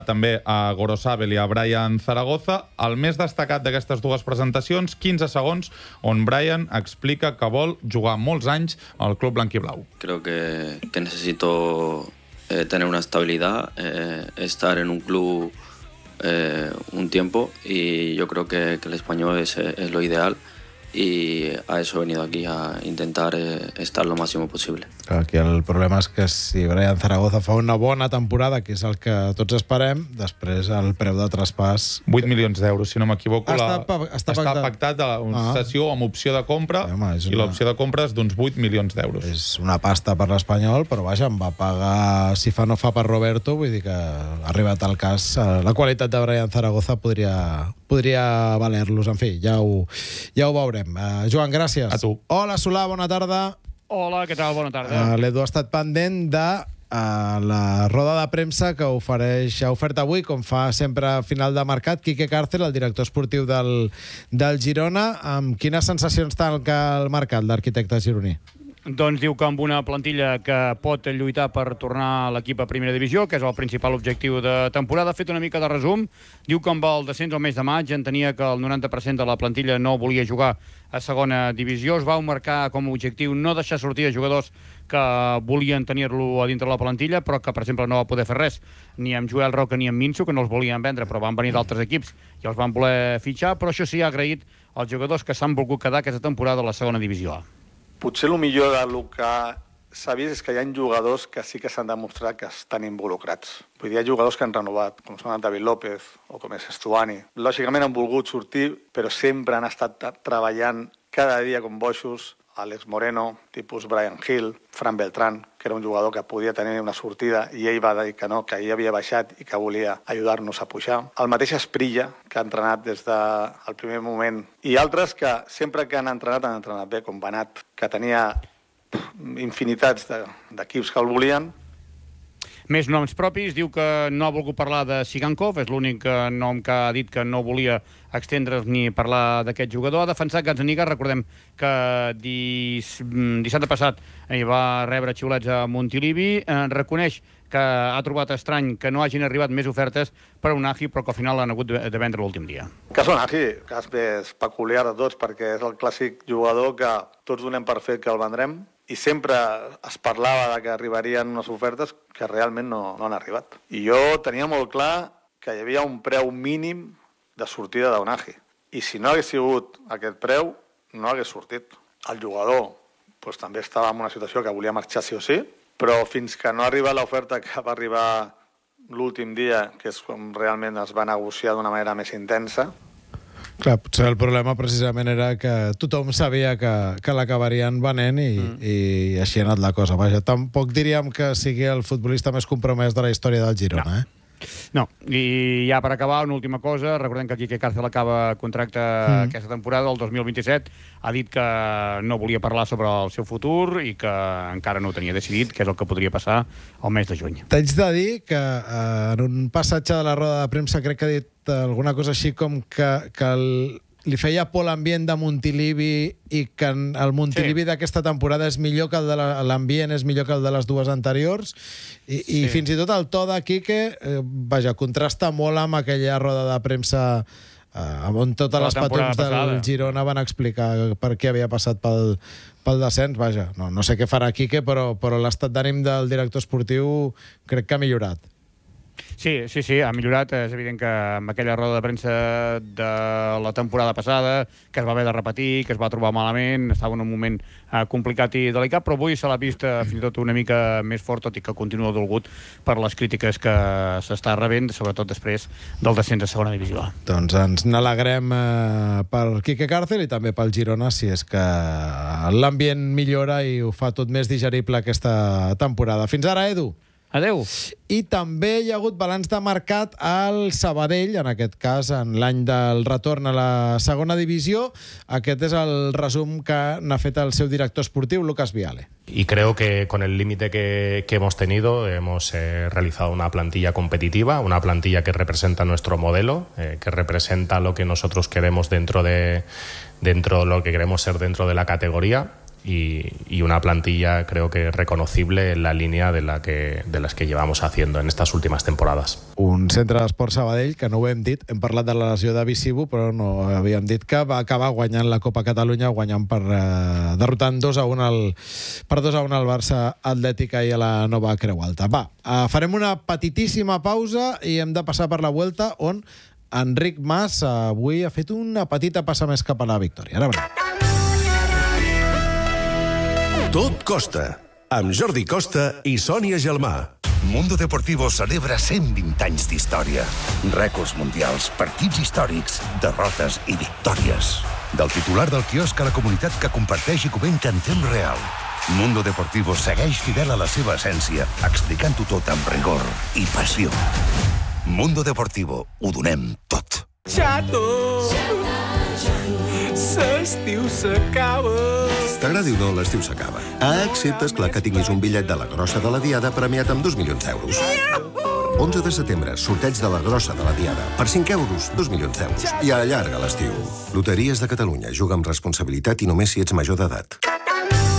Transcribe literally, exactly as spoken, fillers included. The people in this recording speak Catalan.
també a Gorosabel i a Brian Zaragoza. El més destacat d'aquestes dues presentacions, quinze segons, on Brian explica que vol jugar molts anys al club blanquiblau. Creo que, que necesito eh, tener una estabilidad, eh, estar en un club eh, un tiempo, y yo creo que, que el Español es, es lo ideal. Y a eso he venido aquí, a intentar eh, estar lo máximo possible. Aquí el problema és que si Brian Zaragoza fa una bona temporada, que és el que tots esperem, després el preu de traspàs... vuit milions d'euros, si no m'equivoco. Està, la... pa, està, està pactat, pactat a una ah. sessió amb opció de compra, Home, una... i l'opció de compra és d'uns vuit milions d'euros. És una pasta per l'Espanyol, però vaja, em va pagar, si fa no fa per Roberto, vull dir que ha arribat al cas. La qualitat de Brian Zaragoza podria, podria valer-los. En fi, ja ho, ja ho veurem. Uh, Joan, gràcies. A tu. Hola, Solà, bona tarda. Hola, què tal? Bona tarda. Uh, L'Edu ha estat pendent de uh, la roda de premsa que ofereix, ha ofert avui, com fa sempre a final de mercat, Quique Càrcel, el director esportiu del, del Girona. Amb quines sensacions tanca el mercat, l'arquitecte gironí? Doncs diu que amb una plantilla que pot lluitar per tornar a l'equip a primera divisió, que és el principal objectiu de temporada. Ha fet una mica de resum. Diu que amb el descens al mes de maig entenia que el noranta per cent de la plantilla no volia jugar a segona divisió. Es va marcar com a objectiu no deixar sortir a jugadors que volien tenir-lo a dintre la plantilla, però que, per exemple, no va poder fer res ni amb Joel Roca ni amb Minso, que no els volien vendre, però van venir d'altres equips i els van voler fitxar. Però això sí, ha agraït als jugadors que s'han volgut quedar aquesta temporada a la segona divisió A. Potser el millor del que s'ha vist és que hi ha jugadors que sí que s'han demostrat que estan involucrats. Vull dir, hi ha jugadors que han renovat, com són el David López o com és Estuani. Lògicament han volgut sortir, però sempre han estat treballant cada dia com boixos. Àlex Moreno, tipus Brian Hill, Fran Beltrán, que era un jugador que podia tenir una sortida i ell va dir que no, que ell havia baixat i que volia ajudar-nos a pujar. El mateix Esprilla, que ha entrenat des del primer moment, i altres que sempre que han entrenat han entrenat bé, com Benat, que tenia infinitats d'equips que el volien. Més noms propis, diu que no ha volgut parlar de Sigankov, és l'únic nom que ha dit que no volia extendre's ni parlar d'aquest jugador. Ha defensat Gazzaniga, recordem que dis... dissabte passat va rebre xiulets a Montilivi, eh, reconeix que ha trobat estrany que no hagin arribat més ofertes per a Unai, però que al final l'han hagut de vendre l'últim dia. El cas Unai, cas més peculiar de tots, perquè és el clàssic jugador que tots donem per fet que el vendrem, i sempre es parlava de que arribarien unes ofertes que realment no, no han arribat. I jo tenia molt clar que hi havia un preu mínim de sortida d'Unai. I si no hagués sigut aquest preu, no hagués sortit. El jugador doncs, també estava en una situació que volia marxar sí o sí, però fins que no arriba l'oferta que va arribar l'últim dia, que és com realment es va negociar d'una manera més intensa. Clar, potser el problema precisament era que tothom sabia que, que l'acabarien venent i, mm. i així ha anat la cosa. Vaja, tampoc diríem que sigui el futbolista més compromès de la història del Girona, no. eh? No, i ja per acabar, una última cosa. Recordem que Quique Càrcel acaba contracte mm. aquesta temporada, el dos mil vint-i-set. Ha dit que no volia parlar sobre el seu futur i que encara no ho tenia decidit, que és el que podria passar al mes de juny. T'haig de dir que eh, en un passatge de la roda de premsa crec que ha dit alguna cosa així com que, que el, li feia por l'ambient de Montilivi i que el Montilivi sí. d'aquesta temporada és millor que el de l'ambient és millor que el de les dues anteriors i, sí. i fins i tot el to de Quique eh, vaja, contrasta molt amb aquella roda de premsa eh, on totes les patrons del passada. Girona van explicar per què havia passat pel, pel descens. Vaja, no, no sé què farà Quique, però, però l'estat d'ànim del director esportiu crec que ha millorat. Sí, sí, sí, ha millorat. És evident que amb aquella roda de premsa de la temporada passada, que es va haver de repetir, que es va trobar malament, estava en un moment eh, complicat i delicat, però avui se l'ha vist eh, fins i tot una mica més fort, tot i que continua dolgut per les crítiques que s'està rebent, sobretot després del descens a segona divisió. Doncs ens n'alegrem eh, per Quique Càrcel i també pel Girona, si és que l'ambient millora i ho fa tot més digerible aquesta temporada. Fins ara, Edu. Adeu. I també hi ha hagut balanç de mercat al Sabadell, en aquest cas, en l'any del retorn a la segona divisió. Aquest és el resum que n'ha fet el seu director esportiu, Lucas Viale. Y creo que con el límite que, que hemos tenido hemos eh, realizado una plantilla competitiva, una plantilla que representa nuestro modelo, eh, que representa lo que nosotros queremos dentro de, dentro lo que queremos ser dentro de la categoría. y, y una plantilla creo que reconocible en la línea de, la que, de las que llevamos haciendo en estas últimas temporadas. Un centre d'esport Sabadell, que no ho hem dit, hem parlat de la lesió de Visibu, però no havíem dit que va acabar guanyant la Copa Catalunya, guanyant per eh, derrotant dos a un al, per dos a un al Barça Atlètic i a la Nova Creu Alta. Va, eh, farem una petitíssima pausa i hem de passar per la Vuelta, on Enric Mas avui ha fet una petita passa més cap a la victòria. Ara veurem. Tot costa, amb Jordi Costa i Sònia Gelmà. Mundo Deportivo celebra cent vint anys d'història. Rècords mundials, partits històrics, derrotes i victòries. Del titular del quiosc a la comunitat que comparteix i comenta en temps real. Mundo Deportivo segueix fidel a la seva essència, explicant-ho tot amb rigor i passió. Mundo Deportivo, ho donem tot. Xato! L'estiu s'acaba. T'agradi o no, l'estiu s'acaba. Ah, excepte, esclar, que tinguis un bitllet de la Grossa de la Diada premiat amb dos milions d'euros. onze de setembre, sorteig de la Grossa de la Diada. Per cinc euros, dos milions d'euros. I allarga l'estiu. Loteries de Catalunya. Juga amb responsabilitat i només si ets major d'edat.